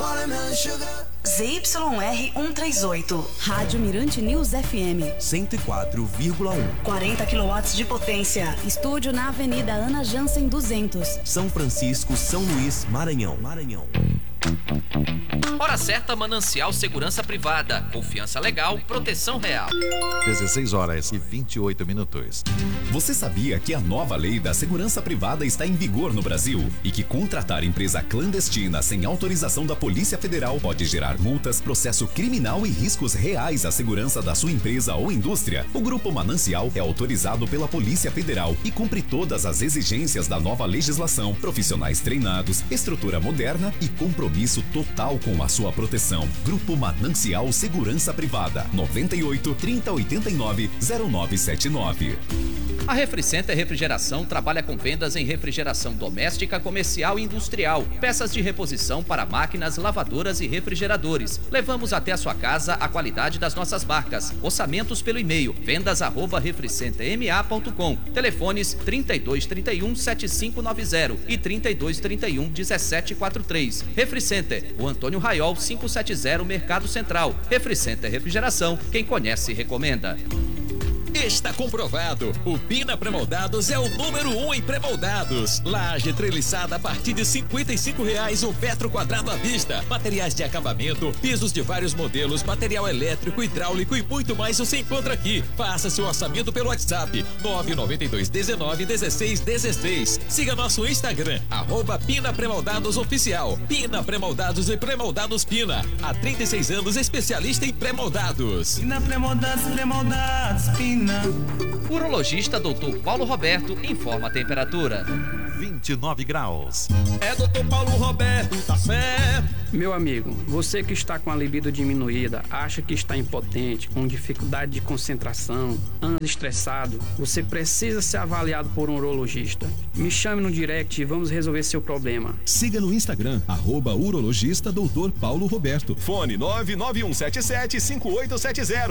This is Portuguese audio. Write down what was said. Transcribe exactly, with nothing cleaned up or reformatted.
Z Y R cento e trinta e oito. Rádio Mirante News F M. cento e quatro vírgula um. quarenta quilowatts de potência. Estúdio na Avenida Ana Jansen duzentos. São Francisco, São Luís, Maranhão. Maranhão. Hora certa, Manancial Segurança Privada. Confiança legal, proteção real. dezesseis horas e vinte e oito minutos. Você sabia que a nova lei da segurança privada está em vigor no Brasil e que contratar empresa clandestina sem autorização da Polícia Federal pode gerar multas, processo criminal e riscos reais à segurança da sua empresa ou indústria? O Grupo Manancial é autorizado pela Polícia Federal e cumpre todas as exigências da nova legislação, profissionais treinados, estrutura moderna e compromisso total com a sua proteção. Grupo Manancial Segurança Privada. noventa e oito, trinta, oitenta e nove, zero nove sete nove. A Refricenter Refrigeração trabalha com vendas em refrigeração doméstica, comercial e industrial, peças de reposição para máquinas, lavadoras e refrigeradores. Levamos até a sua casa a qualidade das nossas marcas. Orçamentos pelo e-mail vendas arroba refricenterma ponto com. Telefones trinta e dois, trinta e um, setenta e cinco noventa e trinta e dois, trinta e um, dezessete quarenta e três. Refricenter, o Antônio Raiol quinhentos e setenta, Mercado Central. Refricenter Refrigeração, quem conhece recomenda. Está comprovado, o Pina Pré-Moldados é o número um em pré-moldados. Laje treliçada a partir de cinquenta e cinco reais o metro quadrado à vista. Materiais de acabamento, pisos de vários modelos, material elétrico, hidráulico e muito mais você encontra aqui. Faça seu orçamento pelo WhatsApp nove nove dois, dezenove, dezesseis, dezesseis. Siga nosso Instagram, arroba Pina Pré-Moldados Oficial. Pina Pré-Moldados e Pré-Moldados Pina. Há trinta e seis anos especialista em pré-moldados. Pina Pré-Moldados, Pré-Moldados, Pina. Urologista doutor Paulo Roberto informa a temperatura. vinte e nove graus. É doutor Paulo Roberto, tá certo. Meu amigo, você que está com a libido diminuída, acha que está impotente, com dificuldade de concentração, anda estressado, você precisa ser avaliado por um urologista. Me chame no direct e vamos resolver seu problema. Siga no Instagram, arroba urologista doutor Paulo Roberto. Fone nove nove um sete sete, cinco oito sete zero.